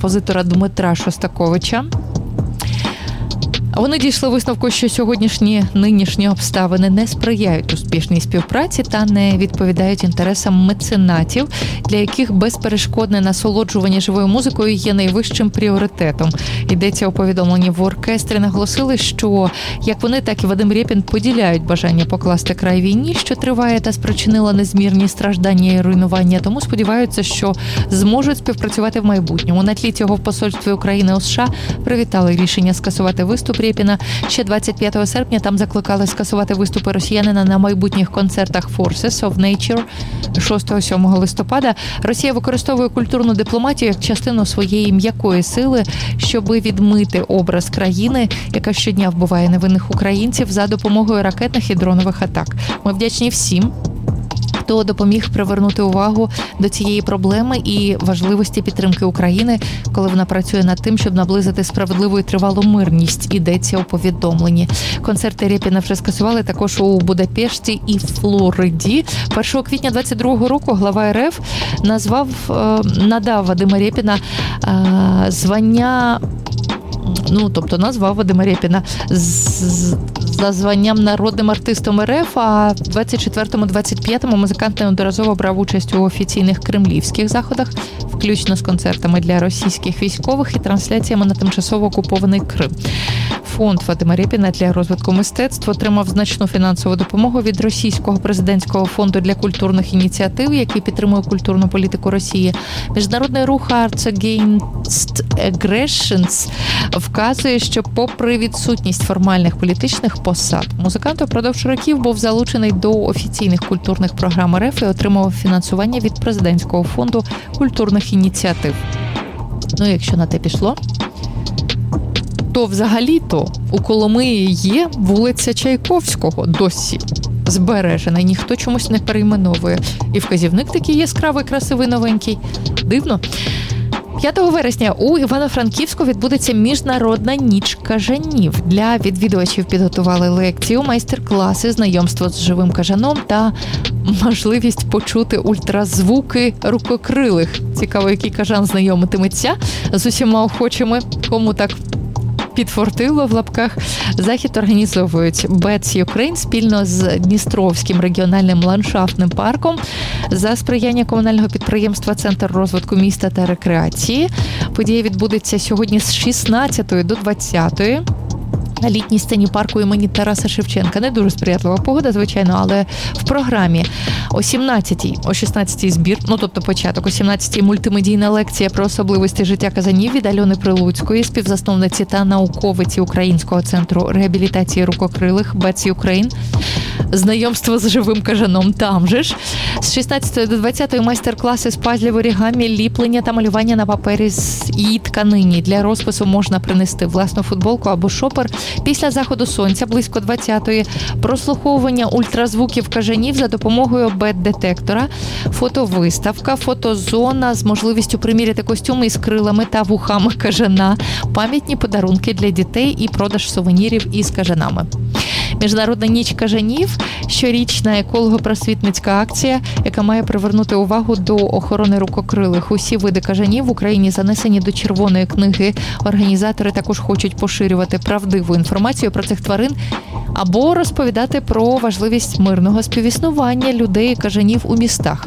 композитора Дмитра Шостаковича. Вони дійшли висновку, що нинішні обставини не сприяють успішній співпраці та не відповідають інтересам меценатів, для яких безперешкодне насолоджування живою музикою є найвищим пріоритетом. Йдеться у повідомленні в оркестрі. Наголосили, що як вони, так і Вадим Рєпін поділяють бажання покласти край війні, що триває та спричинила незмірні страждання і руйнування, тому сподіваються, що зможуть співпрацювати в майбутньому. На тлі цього в посольстві України у США привітали рішення скасувати виступ Рєпіна. Ще 25 серпня там закликали скасувати виступи росіянина на майбутніх концертах Forces of Nature 6-7 листопада. Росія використовує культурну дипломатію як частину своєї м'якої сили, щоби відмити образ країни, яка щодня вбиває невинних українців за допомогою ракетних і дронових атак. Ми вдячні всім, хто допоміг привернути увагу до цієї проблеми і важливості підтримки України, коли вона працює над тим, щоб наблизити справедливу і тривалу мирність, йдеться у повідомленні. Концерти Рєпіна вже скасували також у Будапешті і Флориді. 1 квітня 22-го року глава РФ надав Вадима Рєпіна звання, назвав Вадима Рєпіна за званням народним артистом РФ, а в 24-25 музикант неодноразово брав участь у офіційних кремлівських заходах, включно з концертами для російських військових і трансляціями на тимчасово окупований Крим. Фонд Вадима Рєпіна для розвитку мистецтв отримав значну фінансову допомогу від Російського президентського фонду для культурних ініціатив, який підтримує культурну політику Росії. Міжнародний рух Arts Against Aggressions вказує, що попри відсутність формальних політичних посад, музикант упродовж років був залучений до офіційних культурних програм РФ і отримував фінансування від президентського фонду культурних ініціатив. Якщо на те пішло, то взагалі-то у Коломиї є вулиця Чайковського досі збережена, і ніхто чомусь не перейменовує. І вказівник такий яскравий, красивий, новенький. Дивно. 5 вересня у Івано-Франківську відбудеться Міжнародна ніч кажанів. Для відвідувачів підготували лекцію, майстер-класи, знайомство з живим кажаном та можливість почути ультразвуки рукокрилих. Цікаво, який кажан знайомитиметься з усіма охочими, кому так підфортило в лапках. Захід організовують Bats Ukraine спільно з Дністровським регіональним ландшафтним парком за сприяння комунального підприємства «Центр розвитку міста та рекреації». Подія відбудеться сьогодні з 16 до 20 на літній сцені парку імені Тараса Шевченка. Не дуже сприятлива погода, звичайно, але в програмі о 17-й, о 16-й збір, тобто початок, о 17-й мультимедійна лекція про особливості життя казанів від Альони Прилуцької, співзасновниці та науковиці Українського центру реабілітації рукокрилих Bats Ukraine. Знайомство з живим кажаном там же ж. З 16 до 20 майстер-класи з пазлів, орігамі, ліплення та малювання на папері і тканині. Для розпису можна принести власну футболку або шопер. Після заходу сонця близько 20-ї прослуховування ультразвуків кажанів за допомогою бет-детектора, фотовиставка, фотозона з можливістю приміряти костюми із крилами та вухами кажана, пам'ятні подарунки для дітей і продаж сувенірів із кажанами. Міжнародна ніч кажанів – щорічна еколого-просвітницька акція, яка має привернути увагу до охорони рукокрилих. Усі види кажанів в Україні занесені до Червоної книги. Організатори також хочуть поширювати правдиву інформацію про цих тварин або розповідати про важливість мирного співіснування людей і кажанів у містах.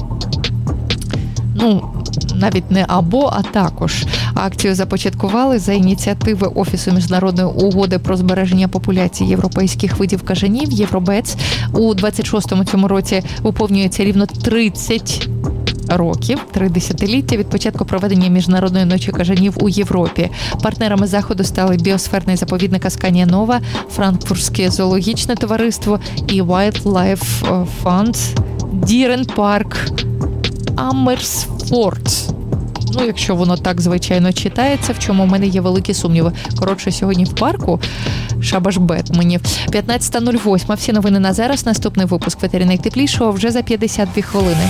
Навіть не або, а також. Акцію започаткували за ініціативи Офісу міжнародної угоди про збереження популяції європейських видів кажанів «Євробец». У 26-му цьому році виповнюється рівно 30 років, 3 десятиліття від початку проведення Міжнародної ночі кажанів у Європі. Партнерами заходу стали біосферний заповідник Асканія Нова, Франкфуртське зоологічне товариство і Wildlife Fund, Дірен Парк, Амерсфорд. Якщо воно так, звичайно, читається, в чому в мене є великі сумніви. Коротше, сьогодні в парку Шабашбет мені. 15:08. Всі новини на зараз. Наступний випуск «Ветері найтеплішого» вже за 52 хвилини.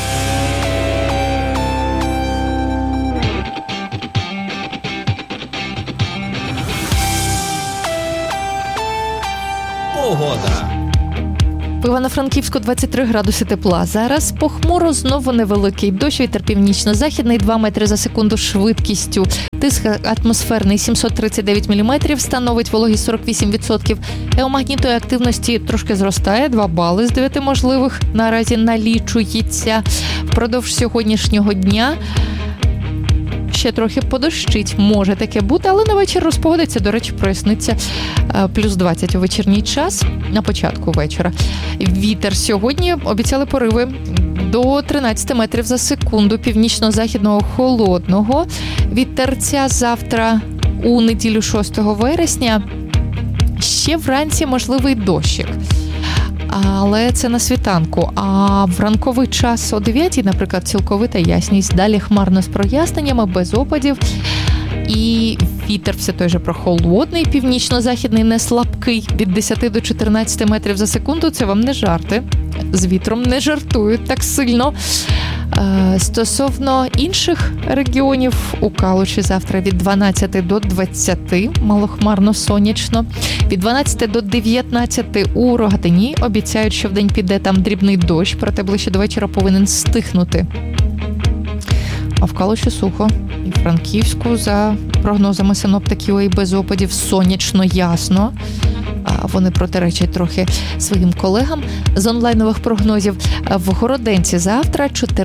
Погода. В Івано-Франківську 23 градуси тепла. Зараз похмуро, знову невеликий дощ, вітер північно-західний 2 метри за секунду швидкістю. Тиск атмосферний 739 мм, становить вологість 48%. Геомагнітної активності трошки зростає, 2 бали з 9 можливих наразі налічується. Впродовж сьогоднішнього дня ще трохи подощить, може таке бути, але на вечір розпогодиться, до речі, проясниться плюс 20 у вечірній час, на початку вечора. Вітер сьогодні обіцяли пориви до 13 метрів за секунду, північно-західного холодного. Вітерця завтра у неділю 6 вересня. Ще вранці можливий дощик. Але це на світанку. А в ранковий час о 9-й, наприклад, цілковита ясність. Далі хмарно з проясненнями, без опадів. І вітер все той же прохолодний, північно-західний, не слабкий, від 10 до 14 метрів за секунду. Це вам не жарти. З вітром не жартують так сильно. Стосовно інших регіонів, у Калуші завтра від 12 до 20, малохмарно сонячно. Від 12 до 19 у Рогатині обіцяють, що вдень піде там дрібний дощ, проте ближче до вечора повинен стихнути. А в Калуші сухо. І в Франківську, за прогнозами синоптиків, і без опадів, сонячно, ясно. Вони протиречать трохи своїм колегам з онлайнових прогнозів. В Городенці завтра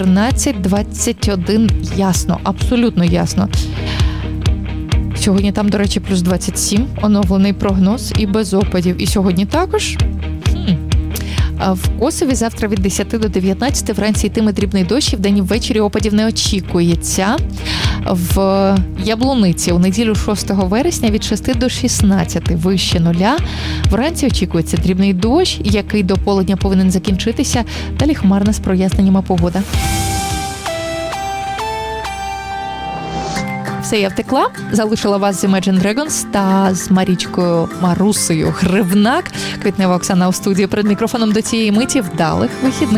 14-21 ясно, абсолютно ясно. Сьогодні там, до речі, плюс 27, оновлений прогноз і без опадів. І сьогодні також. В Косові завтра від 10 до 19 вранці йтиме дрібний дощ, і вдень і ввечері опадів не очікується. В Яблуниці у неділю 6 вересня від 6 до 16 вище нуля. Вранці очікується дрібний дощ, який до полудня повинен закінчитися. Далі хмарна з проясненнями погода. Все, я втекла, залишила вас з Imagine Dragons та з Марічкою Марусею Гривнак. Квітнева Оксана у студії перед мікрофоном до цієї миті. Вдалих вихідних.